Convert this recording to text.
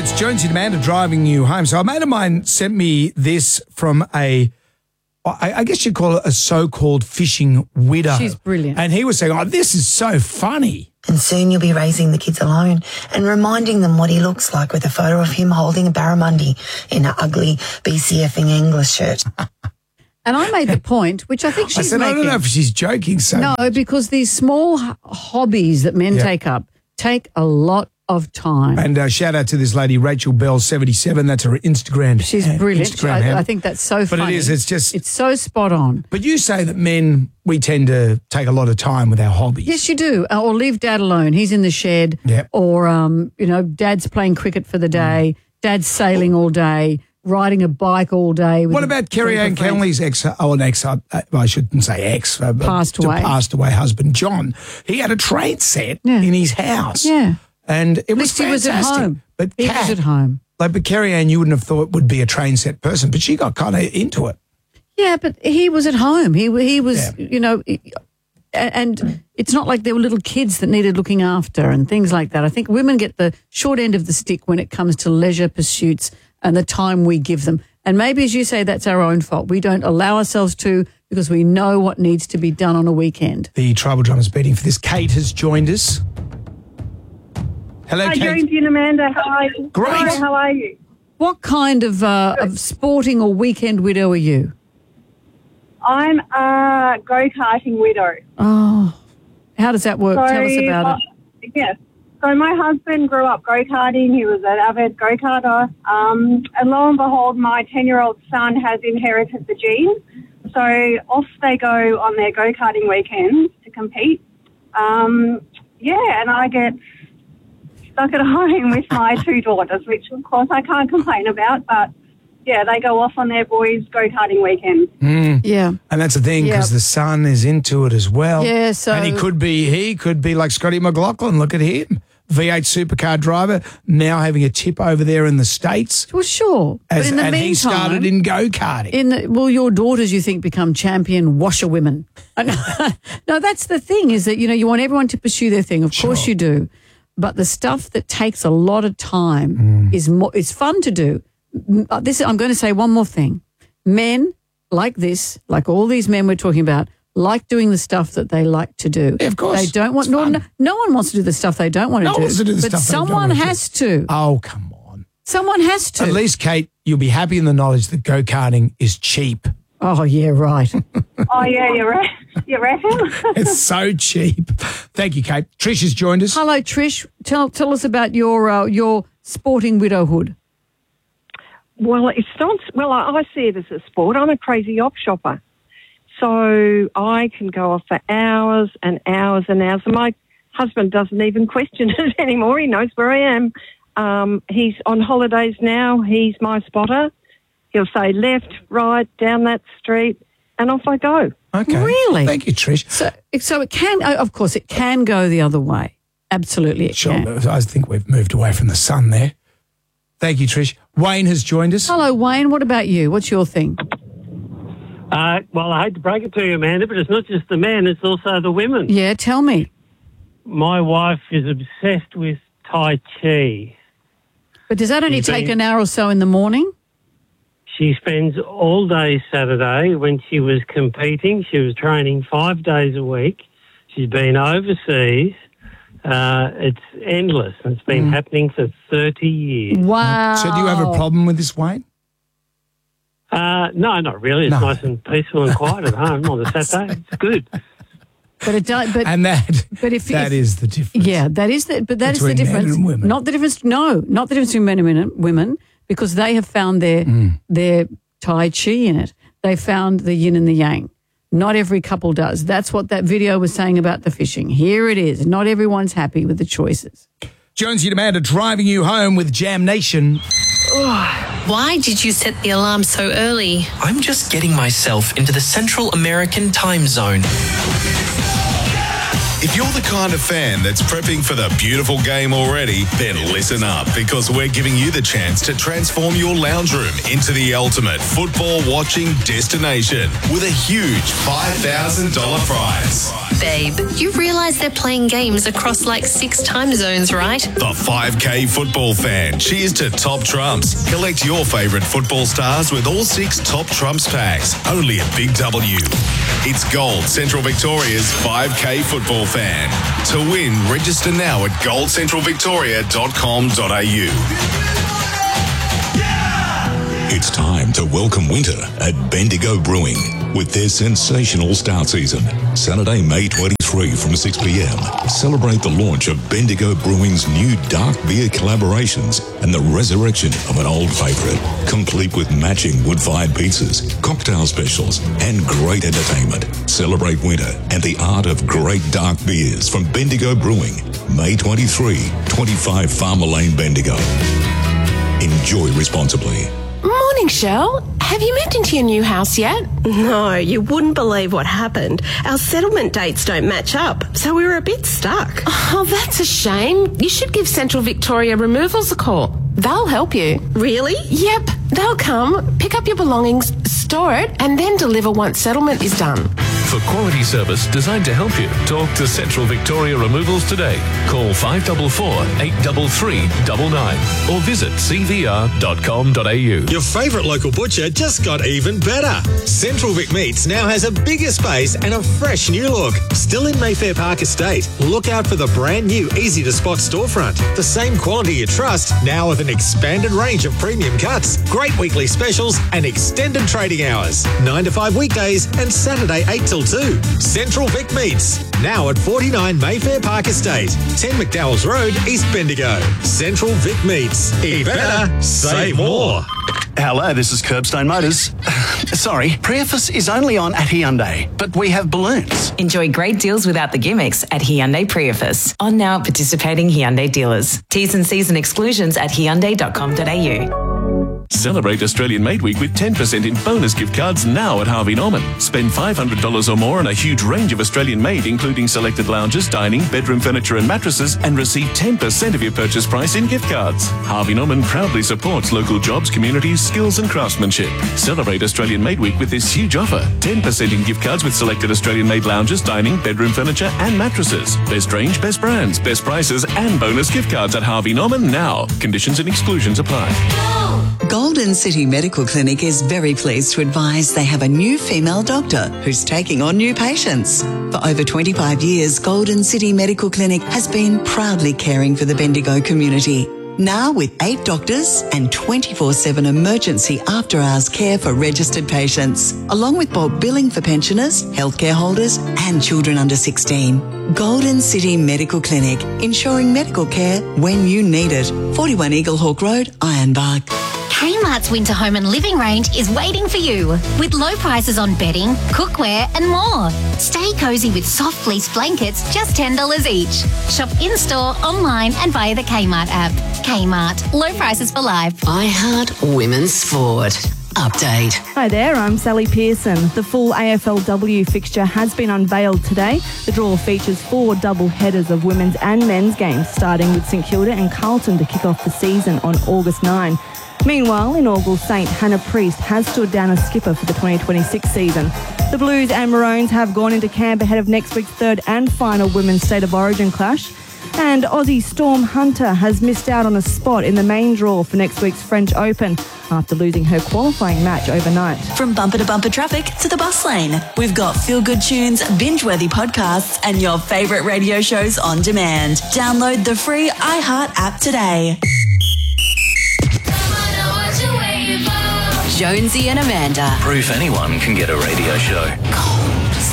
It's Jonesy and Amanda driving you home. So a mate of mine sent me this from I guess you'd call it a so-called fishing widow. She's brilliant. And he was saying, this is so funny. And soon you'll be raising the kids alone and reminding them what he looks like with a photo of him holding a barramundi in an ugly BCFing English shirt. And I made the point, which I think she's making. I don't know if she's joking. So no, because these small hobbies that men take up take a lot of time. And shout out to this lady, Rachel Bell, 77. That's her Instagram. She's brilliant. I think that's so funny. But it is. It's so spot on. But you say that men, we tend to take a lot of time with our hobbies. Yes, you do. Or leave Dad alone. He's in the shed. Yep. Or, Dad's playing cricket for the day. Dad's sailing all day. Riding a bike all day. What about Kerry Ann Kenley's I shouldn't say ex, passed away husband, John? He had a train set in his house. Yeah. And it was fantastic. He was at home. But he was at home. But Kerry Ann, you wouldn't have thought would be a train set person, but she got kind of into it. Yeah, but he was at home. He was, and it's not like there were little kids that needed looking after and things like that. I think women get the short end of the stick when it comes to leisure pursuits and the time we give them. And maybe, as you say, that's our own fault. We don't allow ourselves to because we know what needs to be done on a weekend. The tribal drummer's beating for this. Kate has joined us. Hello, Hi, Kate. Jonesy and Amanda. How are you? Great. Hi, how are you? What kind of sporting or weekend widow are you? I'm a go-karting widow. Oh, how does that work? Tell us about it. Yes. So my husband grew up go-karting. He was an avid go-karter. And lo and behold, my 10-year-old son has inherited the genes. So off they go on their go-karting weekends to compete. And I get stuck at home with my two daughters, which, of course, I can't complain about. But, yeah, they go off on their boys' go-karting weekends. Yeah. And that's the thing, because the son is into it as well. Yeah, so... And he could be like Scotty McLaughlin. Look at him. V8 supercar driver, now having a tip over there in the States. Well, sure. But in the meantime... he started in go-karting. Your daughters, you think, become champion washerwomen. No, that's the thing, is that, you want everyone to pursue their thing. Of course you do. But the stuff that takes a lot of time is fun to do. I'm going to say one more thing. Men like this, like all these men we're talking about, like doing the stuff that they like to do. Yeah, of course. They don't want. No one wants to do the stuff they don't want to do. No one wants to do the but stuff someone they don't want has to. Oh, come on. Someone has to. At least, Kate, you'll be happy in the knowledge that go-karting is cheap. Oh, yeah, right. Oh, yeah, you're right. You reckon? It's so cheap. Thank you, Kate. Trish has joined us. Hello, Trish. Tell us about your sporting widowhood. Well, I see it as a sport. I'm a crazy op shopper. So I can go off for hours and hours and hours. And my husband doesn't even question it anymore. He knows where I am. He's on holidays now. He's my spotter. He'll say left, right, down that street, and off I go. Okay. Really? Thank you, Trish. So it can, of course, it can go the other way. Absolutely, it can. I think we've moved away from the sun there. Thank you, Trish. Wayne has joined us. Hello, Wayne. What about you? What's your thing? Well, I hate to break it to you, Amanda, but it's not just the men, it's also the women. Yeah, tell me. My wife is obsessed with Tai Chi. But does that only take an hour or so in the morning? She spends all day Saturday. When she was competing, she was training 5 days a week. She's been overseas. It's endless. It's been happening for 30 years. Wow. So do you have a problem with this, Wayne? No, not really. It's nice and peaceful and quiet at home on a Saturday. It's good. But it does. That is the difference. Yeah, that is the. But that is the Between difference. men and women. Not the difference. No, not the difference between men and women, because they have found their Tai Chi in it. They found the yin and the yang. Not every couple does. That's what that video was saying about the fishing. Here it is. Not everyone's happy with the choices. Jonesy and Amanda driving you home with Jam Nation. Why did you set the alarm so early? I'm just getting myself into the Central American time zone. If you're the kind of fan that's prepping for the beautiful game already, then listen up, because we're giving you the chance to transform your lounge room into the ultimate football watching destination with a huge $5,000 prize. Babe, you realise they're playing games across like 6 time zones, right? The 5K football fan cheers to Top Trumps. Collect your favourite football stars with all 6 Top Trumps packs, only at Big W. It's Gold, Central Victoria's 5K football fan. To win, register now at goldcentralvictoria.com.au. It's time to welcome winter at Bendigo Brewing with their sensational start season. Saturday, May 23 from 6 p.m. Celebrate the launch of Bendigo Brewing's new dark beer collaborations and the resurrection of an old favourite, complete with matching wood-fired pizzas, cocktail specials and great entertainment. Celebrate winter and the art of great dark beers from Bendigo Brewing. May 23, 25 Farmer Lane, Bendigo. Enjoy responsibly. Morning, Shell. Have you moved into your new house yet? No, you wouldn't believe what happened. Our settlement dates don't match up, so we were a bit stuck. Oh, that's a shame. You should give Central Victoria Removals a call. They'll help you. Really? Yep. They'll come, pick up your belongings, store it, and then deliver once settlement is done. For quality service designed to help you, talk to Central Victoria Removals today. Call 544 833 99 or visit cvr.com.au. Your favourite local butcher just got even better. Central Vic Meats now has a bigger space and a fresh new look. Still in Mayfair Park Estate. Look out for the brand new easy-to-spot storefront. The same quality you trust, now with an expanded range of premium cuts, great weekly specials and extended trading hours. 9 to 5 weekdays and Saturday 8 till 2. Central Vic Meats, now at 49 Mayfair Park Estate, 10 McDowell's Road, East Bendigo. Central Vic Meats. Eat better, save more. Hello, this is Curbstone Motors. Sorry, Priefus is only on at Hyundai, but we have balloons. Enjoy great deals without the gimmicks at Hyundai Priefus. On now at participating Hyundai dealers. T's and C's and exclusions at hyundai.com.au. Celebrate Australian Made Week with 10% in bonus gift cards now at Harvey Norman. Spend $500 or more on a huge range of Australian made, including selected lounges, dining, bedroom furniture and mattresses, and receive 10% of your purchase price in gift cards. Harvey Norman proudly supports local jobs, communities, skills and craftsmanship. Celebrate Australian Made Week with this huge offer. 10% in gift cards with selected Australian made lounges, dining, bedroom furniture and mattresses. Best range, best brands, best prices and bonus gift cards at Harvey Norman now. Conditions and exclusions apply. Golden City Medical Clinic is very pleased to advise they have a new female doctor who's taking on new patients. For over 25 years, Golden City Medical Clinic has been proudly caring for the Bendigo community. Now with 8 doctors and 24/7 emergency after-hours care for registered patients, along with bulk billing for pensioners, healthcare holders and children under 16. Golden City Medical Clinic, ensuring medical care when you need it. 41 Eaglehawk Road, Ironbark. Kmart's winter home and living range is waiting for you with low prices on bedding, cookware and more. Stay cozy with soft fleece blankets, just $10 each. Shop in-store, online and via the Kmart app. Kmart, low prices for life. I Heart Women's Sport. Update. Hi there, I'm Sally Pearson. The full AFLW fixture has been unveiled today. The draw features 4 double headers of women's and men's games, starting with St Kilda and Carlton to kick off the season on August 9. Meanwhile, inaugural Saint Hannah Priest has stood down as skipper for the 2026 season. The Blues and Maroons have gone into camp ahead of next week's third and final Women's State of Origin clash. And Aussie Storm Hunter has missed out on a spot in the main draw for next week's French Open after losing her qualifying match overnight. From bumper to bumper traffic to the bus lane, we've got feel-good tunes, binge-worthy podcasts and your favourite radio shows on demand. Download the free iHeart app today. Jonesy and Amanda. Proof anyone can get a radio show.